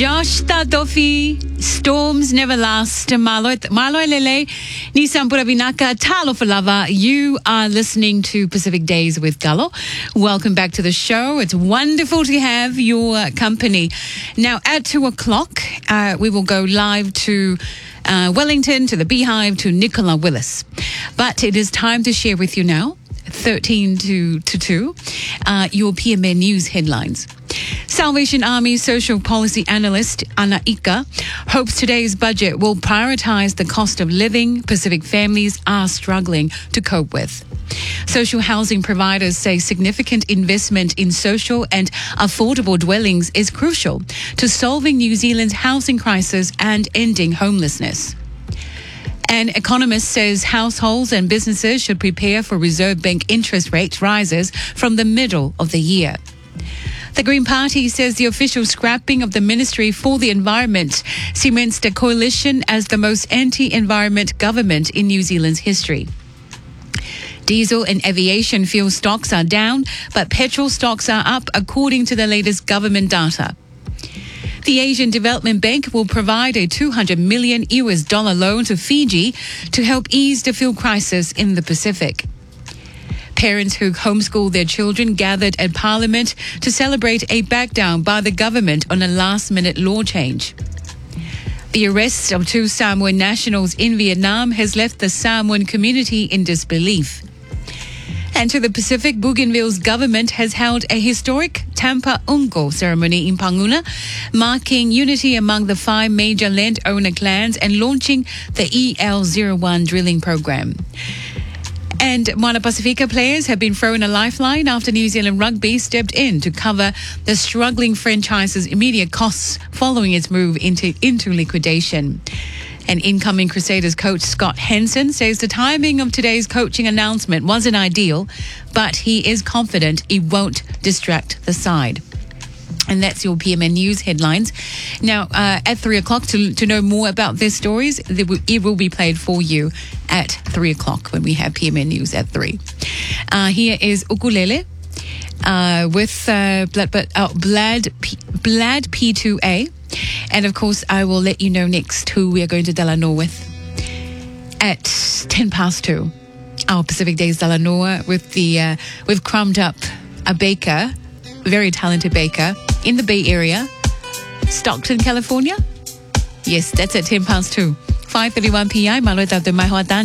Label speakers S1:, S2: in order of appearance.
S1: Josh Tadofi, storms never last. Malo Lele, Nissan Puravinaka, Talo Falava. You are listening to Pacific Days with Gallo. Welcome back to the show. It's wonderful to have your company. Now, at 2 o'clock, we will go live to Wellington, to the Beehive, to Nicola Willis. But it is time to share with you now, 13 to 2, your PMN News headlines. Salvation Army social policy analyst Ana Ika hopes today's budget will prioritize the cost of living Pacific families are struggling to cope with. Social housing providers say significant investment in social and affordable dwellings is crucial to solving New Zealand's housing crisis and ending homelessness. An economist says households and businesses should prepare for Reserve Bank interest rate rises from the middle of the year. The Green Party says the official scrapping of the Ministry for the Environment cements the coalition as the most anti-environment government in New Zealand's history. Diesel and aviation fuel stocks are down, but petrol stocks are up according to the latest government data. The Asian Development Bank will provide a $200 million loan to Fiji to help ease the fuel crisis in the Pacific. Parents who homeschool their children gathered at Parliament to celebrate a backdown by the government on a last-minute law change. The arrest of 2 Samoan nationals in Vietnam has left the Samoan community in disbelief. And to the Pacific, Bougainville's government has held a historic Tampa Ungo ceremony in Panguna, marking unity among the 5 major landowner clans and launching the EL01 drilling program. And Moana Pacifica players have been thrown a lifeline after New Zealand Rugby stepped in to cover the struggling franchise's immediate costs following its move into liquidation. And incoming Crusaders coach Scott Henson says the timing of today's coaching announcement wasn't ideal, but he is confident it won't distract the side. And that's your PMN News headlines. Now, at 3 o'clock, to know more about these stories, it will be played for you at 3 o'clock when we have PMN News at 3. Here is Ukulele with Blad P2A. And of course, I will let you know next who we are going to Delanoa with at 10 past 2. Our Pacific Days Delanoa with we've crumbed up a baker, very talented baker in the Bay Area, Stockton, California. Yes, that's at 10 past 2. 5:31 p.m.